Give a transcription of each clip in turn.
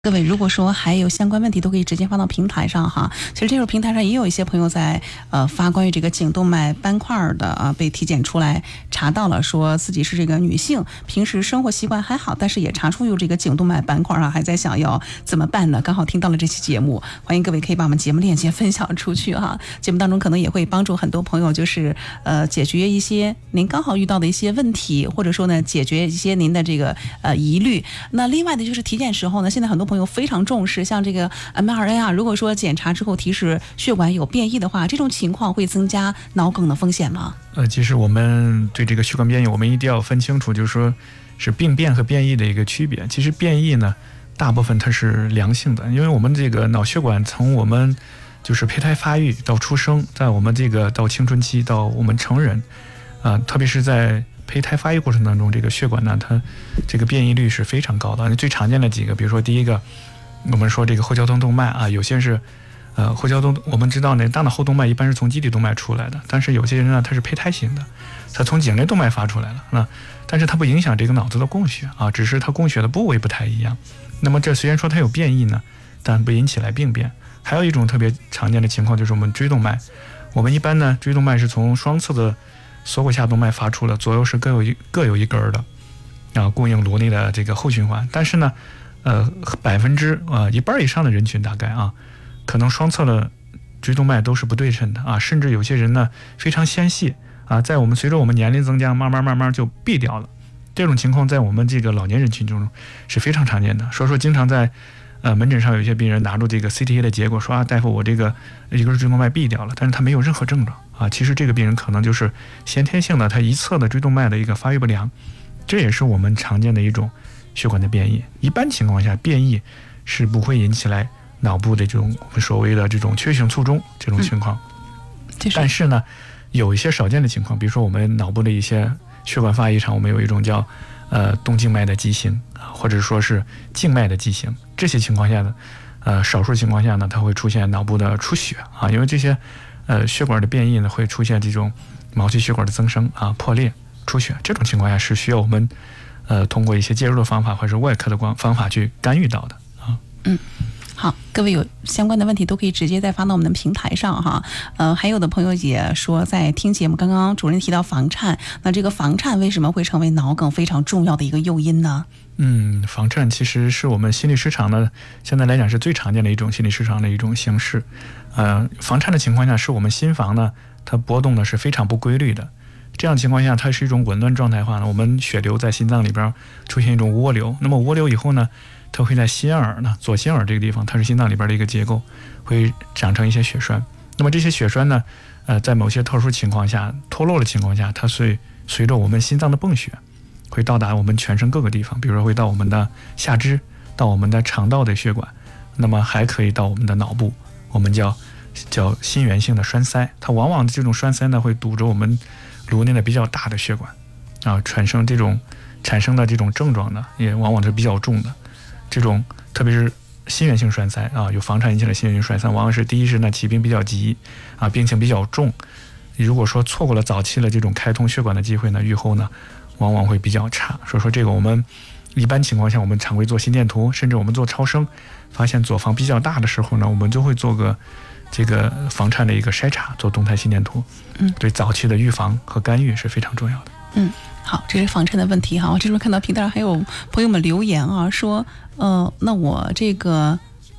各位，如果说还有相关问题，都可以直接发到平台上哈。其实这会儿平台上也有一些朋友在发关于这个颈动脉斑块的被体检出来查到了，说自己是这个女性，平时生活习惯还好，但是也查出有这个颈动脉斑块还在想要怎么办呢？刚好听到了这期节目，欢迎各位可以把我们节目链接分享出去哈。节目当中可能也会帮助很多朋友，就是解决一些您刚好遇到的一些问题，或者说呢解决一些您的这个疑虑。那另外的就是体检时候呢，现在很多朋友非常重视，像这个 mRNA 啊，如果说检查之后提示血管有变异的话，这种情况会增加脑梗的风险吗？ 其实我们对这个血管变异，我们一定要分清楚，就是说是病变和变异的一个区别。其实变异呢，大部分它是良性的，因为我们这个脑血管从我们就是胚胎发育到出生，在我们这个到青春期到我们成人，特别是在胚胎发育过程当中，这个血管呢，它这个变异率是非常高的。最常见的几个，比如说第一个，我们说这个后交通动脉啊，有些是后交通，我们知道呢，大脑后动脉一般是从基底动脉出来的，但是有些人呢，它是胚胎型的，它从颈内动脉发出来了，但是它不影响这个脑子的供血啊，只是它供血的部位不太一样。那么这虽然说它有变异呢，但不引起来病变。还有一种特别常见的情况就是我们椎动脉，我们一般呢，椎动脉是从双侧的锁骨下动脉发出的，左右是各有一根的供应颅内的这个后循环。但是呢一半以上的人群大概可能双侧的椎动脉都是不对称的甚至有些人呢非常纤细在随着我们年龄增加，慢慢就闭掉了。这种情况在我们这个老年人群中是非常常见的。所以说经常在门诊上有些病人拿出这个 CTA 的结果说大夫，我这个一根椎动脉闭掉了，但是他没有任何症状其实这个病人可能就是先天性的他一侧的椎动脉的一个发育不良，这也是我们常见的一种血管的变异。一般情况下变异是不会引起来脑部的这种我们所谓的这种缺血卒中这种情况但是呢有一些少见的情况，比如说我们脑部的一些血管发异常，我们有一种叫动静脉的畸形或者说是静脉的畸形，这些情况下呢少数情况下呢它会出现脑部的出血因为这些血管的变异呢会出现这种毛细血管的增生破裂出血，这种情况下是需要我们通过一些介入的方法或者是外科的方法去干预到的好，各位有相关的问题都可以直接再发到我们的平台上哈。还有的朋友也说在听节目，刚刚主任提到房颤，那这个房颤为什么会成为脑梗非常重要的一个诱因呢？ 房颤其实是我们心律失常呢，现在来讲是最常见的一种心律失常的一种形式。房颤的情况下，是我们心房呢，它波动呢是非常不规律的。这样情况下，它是一种紊乱状态化呢，我们血流在心脏里边出现一种涡流，那么涡流以后呢，它会在心耳呢，左心耳这个地方，它是心脏里边的一个结构，会长成一些血栓。那么这些血栓呢，在某些特殊情况下脱落的情况下，它随着我们心脏的泵血，会到达我们全身各个地方，比如说会到我们的下肢，到我们的肠道的血管，那么还可以到我们的脑部，我们叫心源性的栓塞。它往往这种栓塞呢，会堵着我们颅内的比较大的血管产生的这种症状呢，也往往是比较重的。这种特别是心源性栓塞有房颤引起的心源性栓塞，往往是第一是呢起病比较急病情比较重。如果说错过了早期的这种开通血管的机会呢，预后呢往往会比较差。所以说这个我们一般情况下，我们常规做心电图，甚至我们做超声，发现左房比较大的时候呢，我们就会做个这个房颤的一个筛查，做动态心电图。对早期的预防和干预是非常重要的。 好，这是房颤的问题哈。我这时候看到平台上还有朋友们留言说那我这个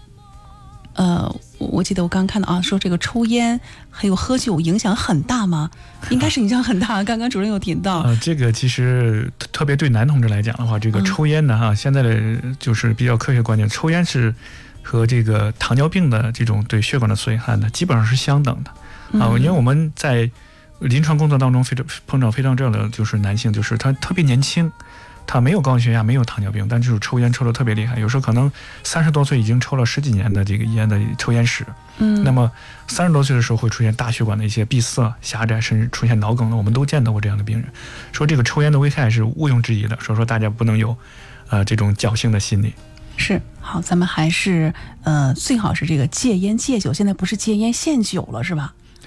我记得我刚刚看到说这个抽烟还有喝酒影响很大吗？应该是影响很大。刚刚主任有提到这个其实特别对男同志来讲的话，这个抽烟呢现在的就是比较科学观点，抽烟是和这个糖尿病的这种对血管的损害呢基本上是相等的因为我们在临床工作当中碰到非常这样的就是男性，就是他特别年轻，他没有高血压没有糖尿病，但就是抽烟抽得特别厉害，有时候可能30多岁已经抽了10几年的这个烟的抽烟史那么30多岁的时候会出现大血管的一些闭塞狭窄，甚至出现脑梗的，我们都见到过这样的病人。说这个抽烟的危害是毋庸置疑的，所以说大家不能有这种侥幸的心理。 是，好，咱们还是最好是这个戒烟戒酒，现在不是戒烟限酒了是吧？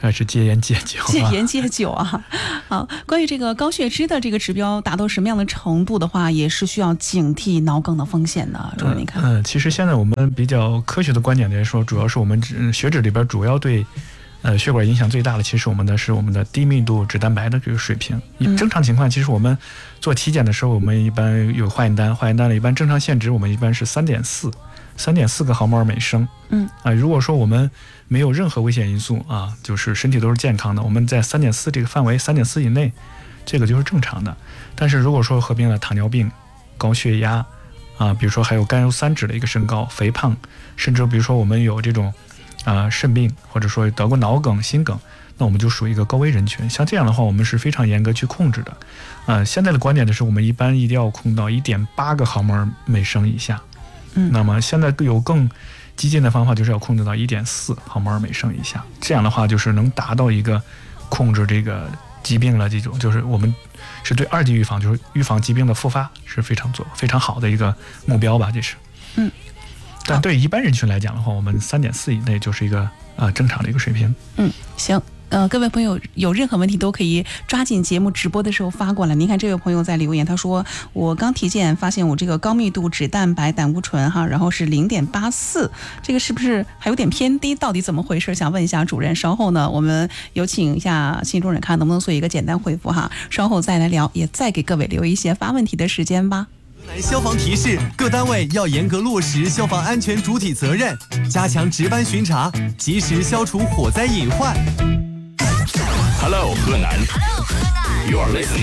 还是戒烟戒酒？ 戒烟戒酒啊！好，关于这个高血脂的这个指标达到什么样的程度的话，也是需要警惕脑梗的风险的。主任，你看， 其实现在我们比较科学的观点来说，主要是我们血脂里边主要对血管影响最大的，其实我们的低密度脂蛋白的这个水平。正常情况，其实我们做体检的时候，我们一般有化验单，化验单里一般正常限值我们一般是3.4个毫摩尔每升。如果说我们没有任何危险因素啊，就是身体都是健康的，我们在3.4这个范围，3.4以内，这个就是正常的。但是如果说合并了糖尿病、高血压啊，比如说还有甘油三酯的一个升高、肥胖，甚至比如说我们有这种肾病，或者说得过脑梗、心梗，那我们就属于一个高危人群。像这样的话，我们是非常严格去控制的。现在的观点就是我们一般一定要控到1.8个毫摩尔每升以下。那么现在有更激进的方法，就是要控制到1.4毫摩尔每升以下。这样的话，就是能达到一个控制这个疾病了，这种就是我们是对2级预防，就是预防疾病的复发，是非常好的一个目标吧，这是。但对一般人群来讲的话，我们3.4以内就是一个正常的一个水平。 行。各位朋友有任何问题都可以抓紧节目直播的时候发过来。您看这位朋友在留言，他说我刚体检发现我这个高密度脂蛋白胆固醇然后是0.84，这个是不是还有点偏低？到底怎么回事？想问一下主任。稍后呢，我们有请一下新主任，看能不能做一个简单回复稍后再来聊，也再给各位留一些发问题的时间吧。 消防提示：各单位要严格落实消防安全主体责任，加强值班巡查，及时消除火灾隐患。 Hello， 河南。You are listening